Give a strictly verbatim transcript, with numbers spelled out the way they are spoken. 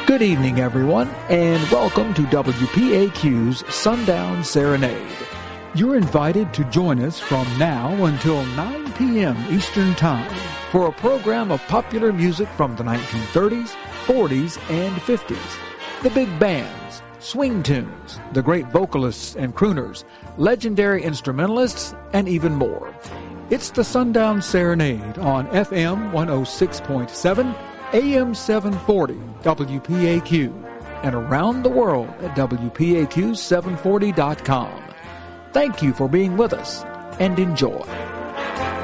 Good evening, everyone, and welcome to W P A Q's Sundown Serenade. You're invited to join us from now until nine p.m. Eastern Time for a program of popular music from the nineteen thirties, forties, and fifties. The big bands, swing tunes, the great vocalists and crooners, legendary instrumentalists, and even more. It's the Sundown Serenade on F M one oh six point seven, A M seven forty, W P A Q, and around the world at W P A Q seven forty dot com. Thank you for being with us, and enjoy.